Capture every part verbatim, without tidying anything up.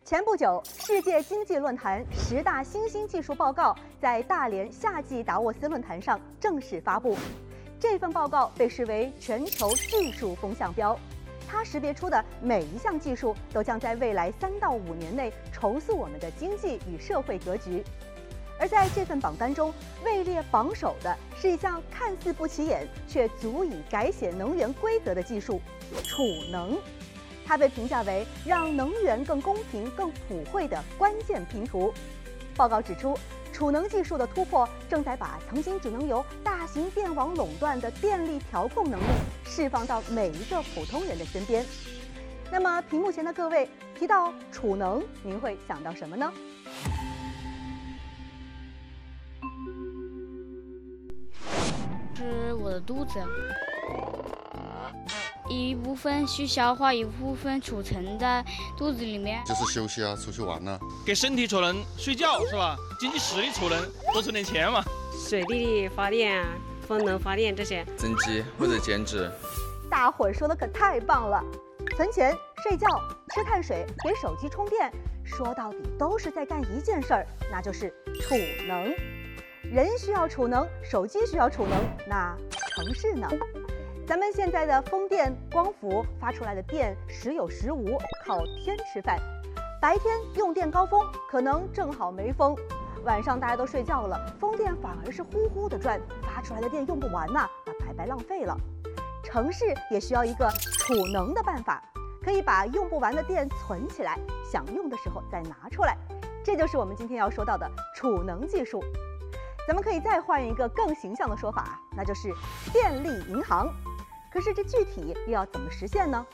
前不久，世界经济论坛十大新兴技术报告在大连夏季达沃斯论坛上正式发布。这份报告被视为全球技术风向标，它识别出的每一项技术都将在未来三到五年内重塑我们的经济与社会格局。而在这份榜单中，位列榜首的是一项看似不起眼却足以改写能源规则的技术——储能。它被评价为让能源更公平、更普惠的关键拼图。报告指出，储能技术的突破正在把曾经只能由大型电网垄断的电力调控能力释放到每一个普通人的身边。那么，屏幕前的各位，提到储能，您会想到什么呢？ 是我的肚子。一部分去消化，一部分储存在肚子里面， 就是休息啊，出去玩啊， 给身体储能，睡觉是吧？经济实力储能，多存点钱嘛。 水力发电啊，风能发电这些， 增肌或者减脂。 大伙儿说的可太棒了！存钱、睡觉、吃碳水、给手机充电，说到底都是在干一件事儿，那就是储能。人需要储能，手机需要储能，那城市呢？咱们现在的风电、光伏发出来的电时有时无，靠天吃饭。白天用电高峰，可能正好没风；晚上大家都睡觉了，风电反而是呼呼的转，发出来的电用不完呐，那白白浪费了。城市也需要一个储能的办法，可以把用不完的电存起来，想用的时候再拿出来。这就是我们今天要说到的储能技术。咱们可以再换一个更形象的说法，那就是电力银行。可是这具体又要怎么实现呢？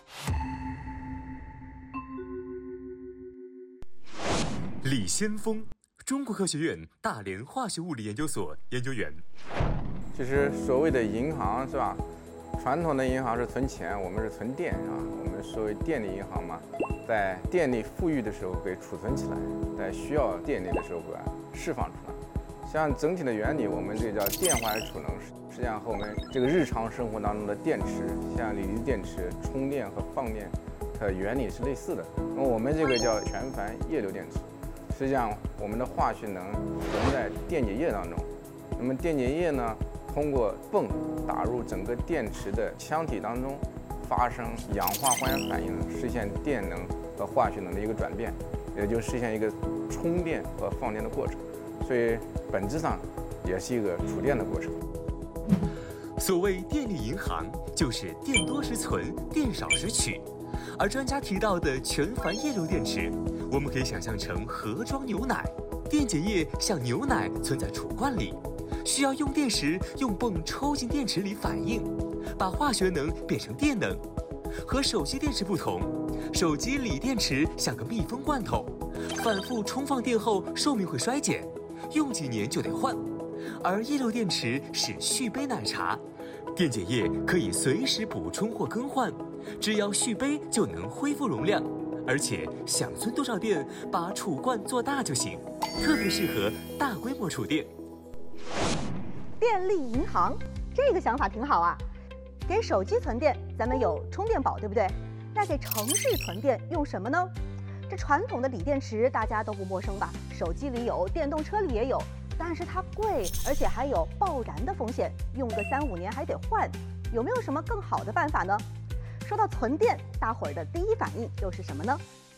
李先锋，中国科学院大连化学物理研究所研究员。 其实所谓的银行是吧？传统的银行是存钱，我们是存电是吧？我们所谓电力银行嘛，在电力富裕的时候被储存起来，在需要电力的时候把它释放出来。像整体的原理，我们这个叫电化储能，实际上和我们这个日常生活当中的电池，像锂离电池充电和放电的原理是类似的。那么我们这个叫全钒液流电池，实际上我们的化学能存在电解液当中。那么电解液呢，通过泵打入整个电池的腔体当中，发生氧化还原反应，实现电能和化学能的一个转变，也就实现一个充电和放电的过程。所以本质上也是一个储电的过程。 所谓电力银行，就是电多时存，电少时取。而专家提到的全钒液流电池，我们可以想象成盒装牛奶，电解液像牛奶存在储罐里，需要用电时用泵抽进电池里反应，把化学能变成电能。和手机电池不同，手机锂电池像个密封罐头，反复充放电后寿命会衰减，用几年就得换。而液流电池是续杯奶茶，电解液可以随时补充或更换，只要续杯就能恢复容量，而且想存多少电，把储罐做大就行，特别适合大规模储电。 电力银行这个想法挺好啊。给手机存电，咱们有充电宝，对不对？那给城市存电用什么呢？这传统的锂电池大家都不陌生吧？手机里有，电动车里也有，但是它贵，而且还有爆燃的风险，用个三五年还得换。有没有什么更好的办法呢？说到存电，大伙儿的第一反应又是什么呢？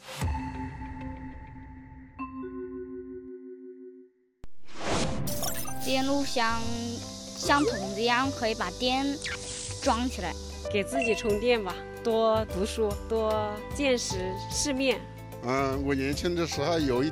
电路像像筒子一样，可以把电装起来， 给自己充电吧，多读书，多见识世面。 嗯，我年轻的时候有一